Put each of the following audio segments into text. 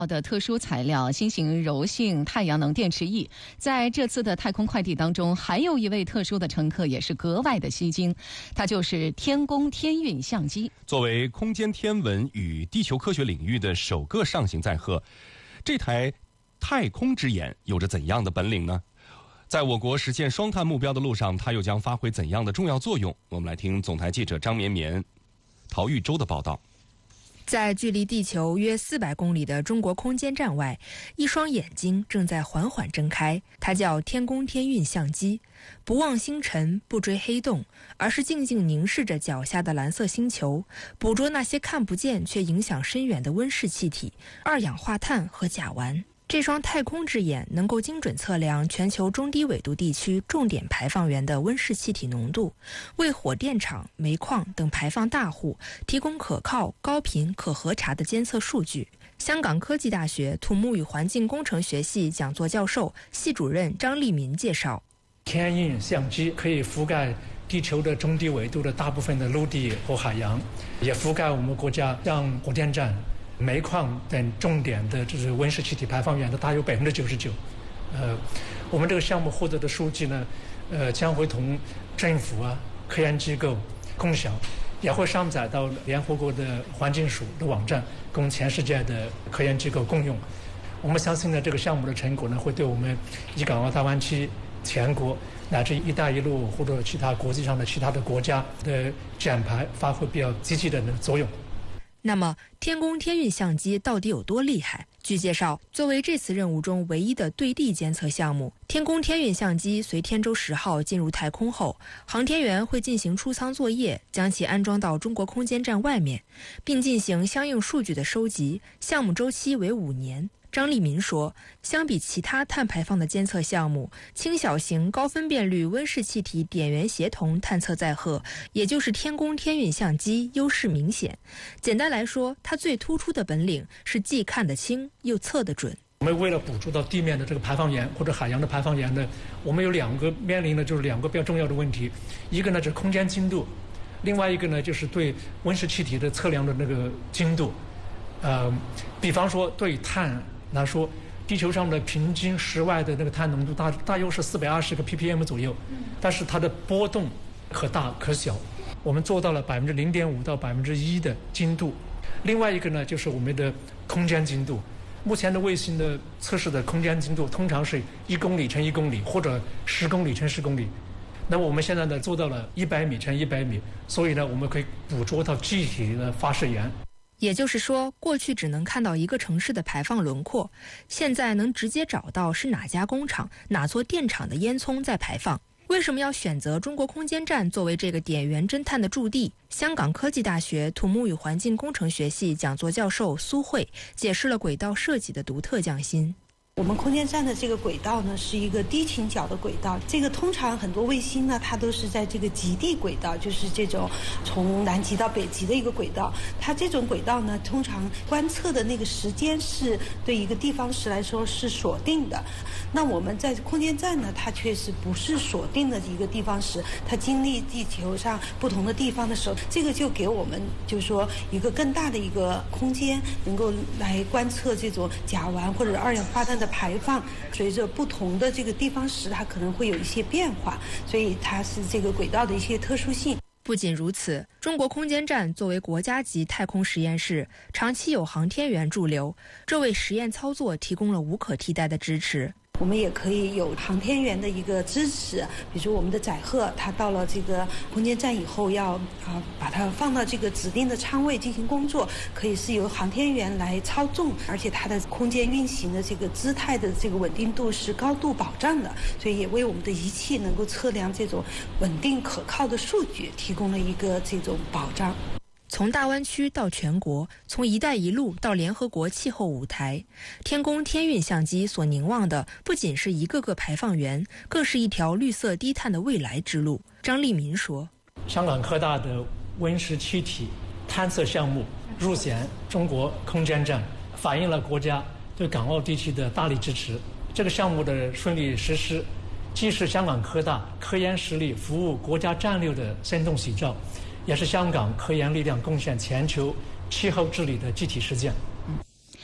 的特殊材料新型柔性太阳能电池翼。在这次的太空快递当中，还有一位特殊的乘客也是格外的吸睛，他就是天宫天运相机。 作为空间天文与地球科学领域的首个上行载荷，这台太空之眼有着怎样的本领呢？在我国实现双碳目标的路上，它又将发挥怎样的重要作用？我们来听总台记者张绵绵、陶玉洲的报道。 在距离地球约400公里的中国空间站外，一双眼睛正在缓缓睁开，它叫天宫天运相机。不望星辰，不追黑洞，而是静静凝视着脚下的蓝色星球，捕捉那些看不见却影响深远的温室气体、二氧化碳和甲烷。这双太空之眼能够精准测量全球中低纬度地区重点排放源的温室气体浓度，为火电厂、煤矿等排放大户提供可靠、高频、可核查的监测数据。香港科技大学土木与环境工程学系讲座教授、系主任张立民介绍， 天运相机可以覆盖地球的中低纬度的大部分的陆地和海洋，也覆盖我们国家像火电站、煤矿等重点的就是温室气体排放源的大约99%。我们这个项目获得的数据呢，将会同政府科研机构共享，也会上载到联合国的环境署的网站，供全世界的科研机构共用。我们相信呢，这个项目的成果呢，会对我们粤港澳大湾区全国乃至“一带一路”或者其他国际上的其他的国家的减排发挥比较积极的作用。 那么天宫天运相机到底有多厉害？据介绍，作为这次任务中唯一的对地监测项目，天宫天运相机随天舟10号进入太空后，航天员会进行出舱作业，将其安装到中国空间站外面，并进行相应数据的收集，项目周期为5年。张立民说，相比其他碳排放的监测项目，轻小型高分辨率温室气体点源协同探测载荷，也就是天宫天运相机优势明显。简单来说，它最突出的本领是既看得清又测得准。 我们为了捕捉到地面的这个排放源或者海洋的排放源呢，我们有面临的就是2个比较重要的问题，一个呢就是空间精度，另外一个呢就是对温室气体的测量的那个精度。比方说对碳来说，地球上的平均室外的那个碳浓度大约是420个 ppm 左右，但是它的波动可大可小，我们做到了0.5%到1%的精度。另外一个呢，就是我们的空间精度。目前的卫星的测试的空间精度通常是1公里乘1公里，或者10公里乘10公里。那么我们现在呢做到了100米乘100米，所以呢我们可以捕捉到具体的发射源。 也就是说，过去只能看到一个城市的排放轮廓，现在能直接找到是哪家工厂、哪座电厂的烟囱在排放。为什么要选择中国空间站作为这个点源侦探的驻地？香港科技大学土木与环境工程学系讲座教授苏慧解释了轨道设计的独特匠心。 我们空间站的这个轨道呢，是一个低倾角的轨道。这个通常很多卫星呢，它都是在这个极地轨道，就是这种从南极到北极的一个轨道。它这种轨道呢，通常观测的那个时间是对一个地方时来说是锁定的。那我们在空间站呢，它确实不是锁定的一个地方时，它经历地球上不同的地方的时候，这个就给我们就是说一个更大的一个空间，能够来观测这种甲烷或者二氧化碳的排放，随着不同的这个地方时，它可能会有一些变化，所以它是这个轨道的一些特殊性。 不仅如此，中国空间站作为国家级太空实验室，长期有航天员驻留，这为实验操作提供了无可替代的支持。 我们也可以有航天员的一个支持，比如说我们的载荷，它到了这个空间站以后要把它放到这个指定的舱位进行工作，可以是由航天员来操纵，而且它的空间运行的这个姿态的这个稳定度是高度保障的，所以也为我们的仪器能够测量这种稳定可靠的数据提供了一个这种保障。 从大湾区到全国，从“一带一路”到联合国气候舞台，天宫天运相机所凝望的不仅是一个个排放源，更是一条绿色低碳的未来之路。张立民说， 香港科大的温室气体探测项目入选中国空间站，反映了国家对港澳地区的大力支持。这个项目的顺利实施，既是香港科大科研实力服务国家战略的生动写照，也是香港科研力量贡献全球气候治理的具体实践。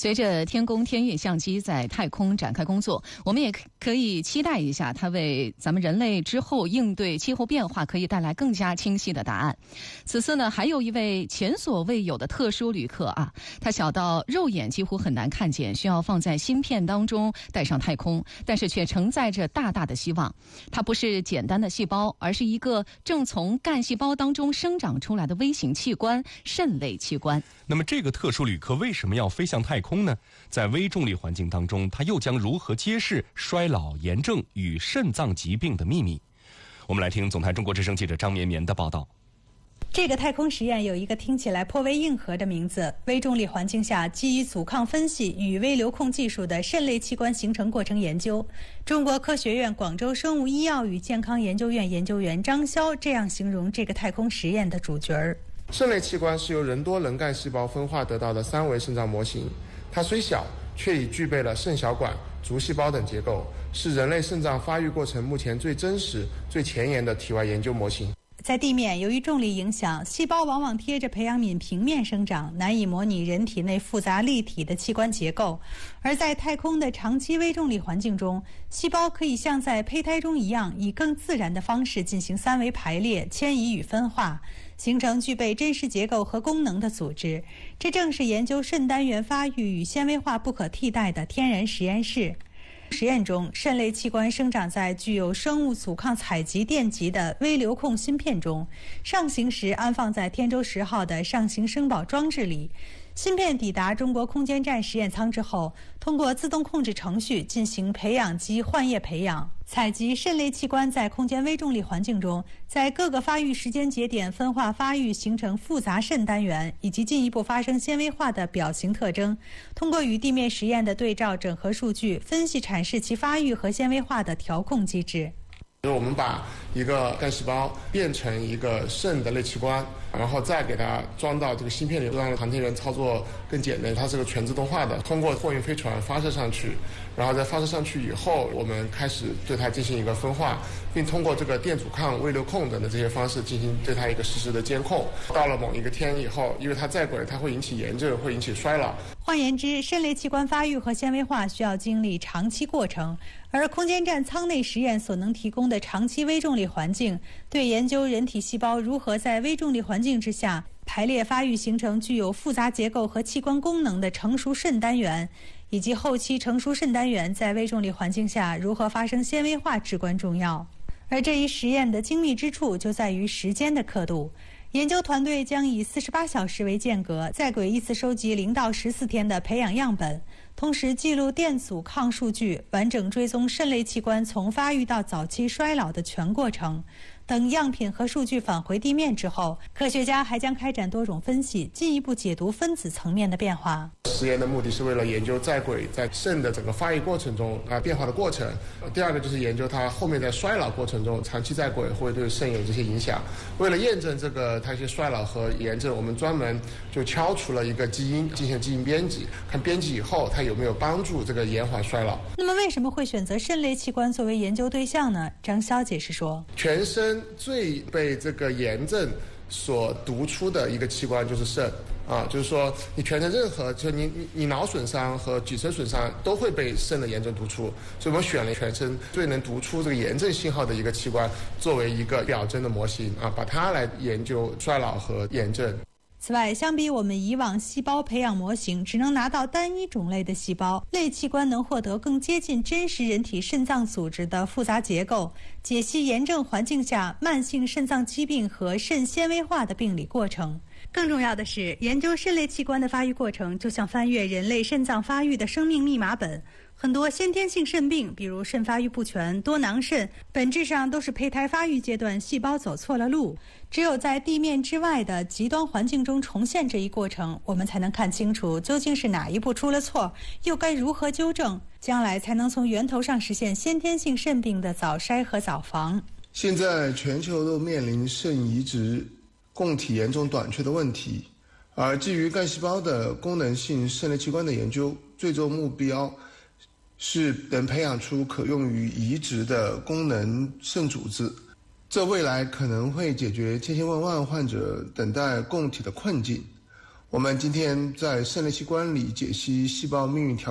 随着天宫天运相机在太空展开工作，我们也可以期待一下它为咱们人类之后应对气候变化可以带来更加清晰的答案。此次呢，还有一位前所未有的特殊旅客啊，他小到肉眼几乎很难看见，需要放在芯片当中带上太空，但是却承载着大大的希望。它不是简单的细胞，而是一个正从干细胞当中生长出来的微型器官——肾类器官。 那么这个特殊旅客为什么要飞向太空呢？在微重力环境当中，他又将如何揭示衰老、炎症与肾脏疾病的秘密？我们来听总台中国之声记者张绵绵的报道。 这个太空实验有一个听起来颇为硬核的名字：微重力环境下基于阻抗分析与微流控技术的肾类器官形成过程研究。中国科学院广州生物医药与健康研究院研究员张潇这样形容这个太空实验的主角儿： 肾类器官是由人多能干细胞分化得到的三维肾脏模型，它虽小，却已具备了肾小管、足细胞等结构，是人类肾脏发育过程目前最真实、最前沿的体外研究模型。 在地面，由于重力影响，细胞往往贴着培养皿平面生长，难以模拟人体内复杂立体的器官结构。而在太空的长期微重力环境中，细胞可以像在胚胎中一样，以更自然的方式进行三维排列、迁移与分化，形成具备真实结构和功能的组织。这正是研究肾单元发育与纤维化不可替代的天然实验室。实验中，肾类器官生长在具有生物阻抗采集电极的微流控芯片中，上行时安放在天舟10号的上行生保装置里。芯片抵达中国空间站实验舱之后，通过自动控制程序进行培养基换液培养，采集肾类器官在空间微重力环境中，在各个发育时间节点分化发育，形成复杂肾单元，以及进一步发生纤维化的表型特征。通过与地面实验的对照整合数据，分析阐释其发育和纤维化的调控机制。 我们把一个干细胞变成一个肾的类器官，然后再给它装到这个芯片里，让航天员操作更简单。它是个全自动化的，通过货运飞船发射上去，然后在发射上去以后，我们开始对它进行一个分化，并通过这个电阻抗、微流控等的这些方式进行对它一个实时的监控。到了某一个天以后，因为它在轨，它会引起炎症，会引起衰老。 换言之，肾类器官发育和纤维化需要经历长期过程，而空间站舱内实验所能提供的长期微重力环境，对研究人体细胞如何在微重力环境之下排列发育形成具有复杂结构和器官功能的成熟肾单元，以及后期成熟肾单元在微重力环境下如何发生纤维化至关重要。而这一实验的精密之处就在于时间的刻度。研究团队将以48小时为间隔，在轨依次收集0到14天的培养样本，同时记录电阻抗数据，完整追踪肾类器官从发育到早期衰老的全过程。等样品和数据返回地面之后，科学家还将开展多种分析，进一步解读分子层面的变化。 实验的目的是为了研究在轨在肾的整个发育过程中变化的过程。第二个就是研究它后面在衰老过程中长期在轨会对肾有这些影响。为了验证这个它一些衰老和炎症，我们专门就敲除了一个基因进行基因编辑，看编辑以后它有没有帮助这个延缓衰老。 那么为什么会选择肾类器官作为研究对象呢？张潇解释说， 全身最被这个炎症所读出的一个器官就是肾啊，就是说你全身任何就你脑损伤和脊髓损伤都会被肾的炎症读出，所以我们选了全身最能读出这个炎症信号的一个器官作为一个表征的模型啊，把它来研究衰老和炎症。 此外，相比我们以往细胞培养模型只能拿到单一种类的细胞，类器官能获得更接近真实人体肾脏组织的复杂结构，解析炎症环境下慢性肾脏疾病和肾纤维化的病理过程。更重要的是，研究肾类器官的发育过程就像翻阅人类肾脏发育的生命密码本。很多先天性肾病，比如肾发育不全、多囊肾，本质上都是胚胎发育阶段细胞走错了路。只有在地面之外的极端环境中重现这一过程，我们才能看清楚究竟是哪一步出了错，又该如何纠正，将来才能从源头上实现先天性肾病的早筛和早防。 现在全球都面临肾移植供体严重短缺的问题，而基于干细胞的功能性肾类器官的研究，最终目标是能培养出可用于移植的功能肾组织，这未来可能会解决千千万万患者等待供体的困境。 我们今天在肾类器官里解析细胞命运条